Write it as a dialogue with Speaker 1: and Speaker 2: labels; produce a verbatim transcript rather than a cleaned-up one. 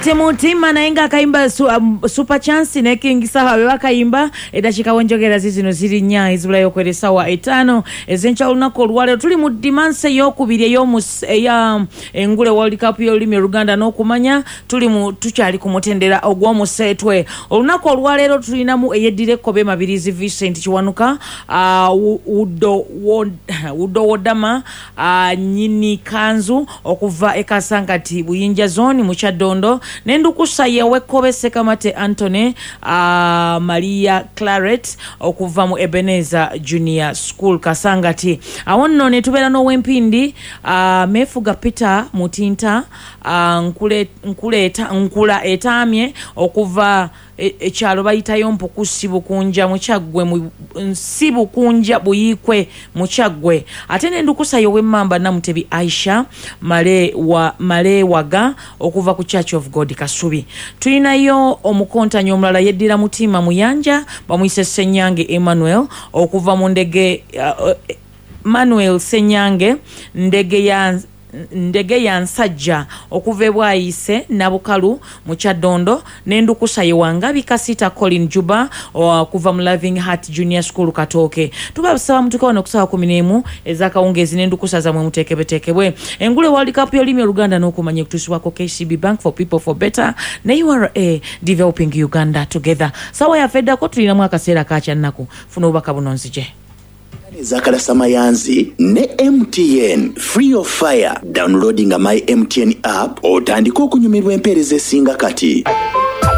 Speaker 1: Ate mutima naenga akaimba su, um, super chance ne King Saha wakaimba edachika wenjogera zizino ziri nya izula yokwere sawa etano ezencha lunako olwale tuli mu dimanse yokubiri eyo ya engule World Cup y'olimi Uganda n'okumanya tuli mu tukyali kumutendera ogw'omusetwe olunako olwalero tulina mu eyedire kobe mabirizi Vincent Kiwanuka uh, udo wod, udo wodama uh, nyini kanzu okuva ekasangati buyinja zone mu Kyadondo nendukusa yewe kobe sekamate Anthony uh, Maria Claret okuva mu Ebenezer Junior School Kasangati awonno ne tubera no wempindi uh, mefuga Peter Mutinta uh, nkule nkuleta nkula etamye okuva ekyalo e bayitayo mpukusibu kunja mu Kyaggwe mu nsibu kunja buyikwe mu Kyaggwe ate nendukusa yowe mamba namutebi Aisha male wa male waga okuva ku Church of God Kasubi tulinayo omukontanyo omulala yeddira mutima muyanja bamuyise Senyange Emmanuel okuva mu ndege uh, Manuel Senyange ndege ya ndege ya nsajja okuva bwayise nabukalu mu Kyadondo nendukusa yewanga bikasita Colin Juba okuva mu Loving Heart Junior School Katoke tubasaba mutuka wano kusaba kumi n'emu ezakawungezi nendukusa zamwe mutekebetekebwe engule World Cup y'olimi Uganda n'okumanya kutusibwako K C B Bank for People for Better ne U R A Developing Uganda Together sawa ya fedda ko tulina mwaka sera kacha nnaku funa obaka bunonzije
Speaker 2: Zakala Samayanzi ne M T N free of fire downloading a my M T N app otandika okunyumirwa empeereza esinga kati.